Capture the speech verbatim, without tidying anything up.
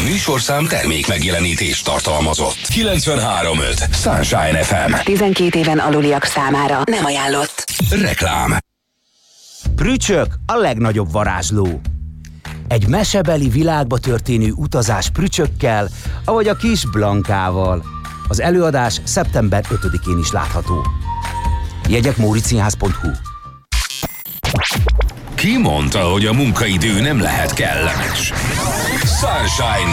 műsorszám termék megjelenítést tartalmazott. kilencvenhárom öt Sunshine ef em. tizenkét éven aluliak számára nem ajánlott. Reklám. Prücsök a legnagyobb varázsló. Egy mesebeli világba történő utazás prücsökkel, avagy a kis Blankával. Az előadás szeptember ötödikén is látható. Jegyek móricszínház pont hu. Ki mondta, hogy a munkaidő nem lehet kellemes? Sunshine